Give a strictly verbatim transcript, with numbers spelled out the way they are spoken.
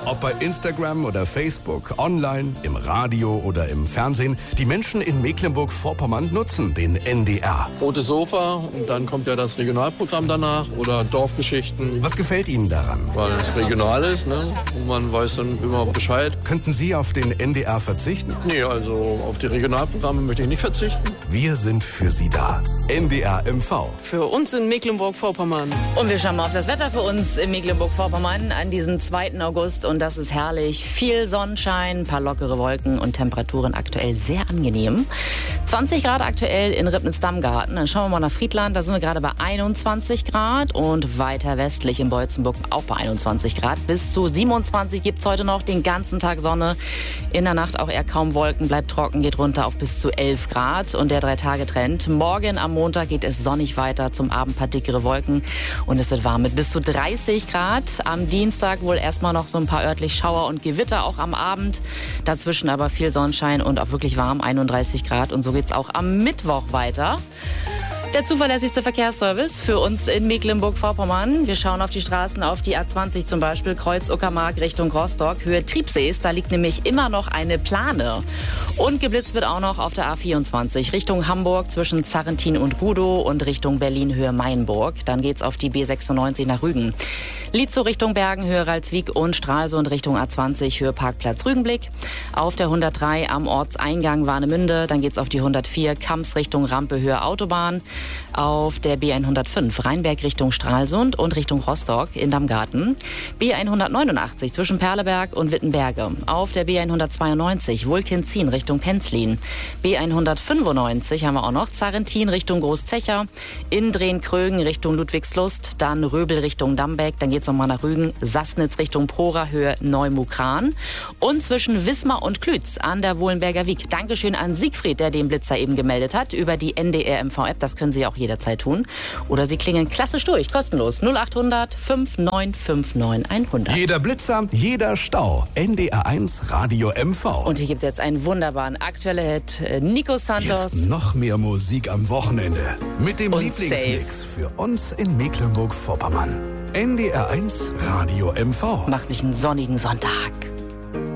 Ob bei Instagram oder Facebook, online, im Radio oder im Fernsehen, die Menschen in Mecklenburg-Vorpommern nutzen den N D R. Rotes Sofa und dann kommt ja das Regionalprogramm danach oder Dorfgeschichten. Was gefällt Ihnen daran? Weil es regional ist, ne? Und man weiß dann immer Bescheid. Könnten Sie auf den N D R verzichten? Nee, also auf die Regionalprogramme möchte ich nicht verzichten. Wir sind für Sie da. N D R M V. Für uns in Mecklenburg-Vorpommern. Und wir schauen mal auf das Wetter für uns in Mecklenburg-Vorpommern an diesem zweiten August. Und das ist herrlich. Viel Sonnenschein, ein paar lockere Wolken und Temperaturen aktuell sehr angenehm. zwanzig Grad aktuell in Ribnitz-Dammgarten. Dann schauen wir mal nach Friedland. Da sind wir gerade bei einundzwanzig Grad. Und weiter westlich in Beutzenburg auch bei einundzwanzig Grad. Bis zu siebenundzwanzig gibt es heute noch den ganzen Tag Sonne. In der Nacht auch eher kaum Wolken. Bleibt trocken, geht runter auf bis zu elf Grad. Und der Drei-Tage-Trend. Morgen am Montag geht es sonnig weiter. Zum Abend ein paar dickere Wolken. Und es wird warm mit bis zu dreißig Grad. Am Dienstag wohl erstmal noch so ein paar örtlich Schauer und Gewitter, auch am Abend. Dazwischen aber viel Sonnenschein und auch wirklich warm, einunddreißig Grad. Und so geht's auch am Mittwoch weiter. Der zuverlässigste Verkehrsservice für uns in Mecklenburg-Vorpommern. Wir schauen auf die Straßen, auf die A zwanzig zum Beispiel, Kreuz Uckermark Richtung Rostock, Höhe Triebsees. Da liegt nämlich immer noch eine Plane. Und geblitzt wird auch noch auf der A vierundzwanzig Richtung Hamburg zwischen Zarrentin und Gudow und Richtung Berlin Höhe Mainburg. Dann geht's auf die B sechsundneunzig nach Rügen. Lietzow Richtung Bergen, Höhe Ralswiek und Stralsund Richtung A zwanzig, Höhe Parkplatz Rügenblick. Auf der hundertdrei am Ortseingang Warnemünde. Dann geht's auf die hundertvier Kamps Richtung Rampe, Höhe Autobahn. Auf der B hundertfünf Rheinberg Richtung Stralsund und Richtung Rostock in Dammgarten. B hundertneunundachtzig zwischen Perleberg und Wittenberge. Auf der B hundertzweiundneunzig Wulkenzin Richtung Penzlin. B hundertfünfundneunzig haben wir auch noch Zarrentin Richtung Großzecher. In Drehen-Krögen Richtung Ludwigslust. Dann Röbel Richtung Dambeck. Dann geht's nochmal nach Rügen. Sassnitz Richtung Prora, Höhe Neumukran. Und zwischen Wismar und Klütz an der Wohlenberger Wiek. Dankeschön an Siegfried, der den Blitzer eben gemeldet hat über die N D R M V-App. Das können Sie auch jederzeit tun. Oder Sie klingeln klassisch durch, kostenlos. null acht hundert fünf neun fünf neun hundert. Jeder Blitzer, jeder Stau. N D R eins Radio M V. Und hier gibt es jetzt einen wunderbaren aktuellen Hit. Nico Santos. Jetzt noch mehr Musik am Wochenende. Mit dem Und Lieblingsmix für uns in Mecklenburg-Vorpommern. N D R eins Radio M V. Macht sich einen sonnigen Sonntag.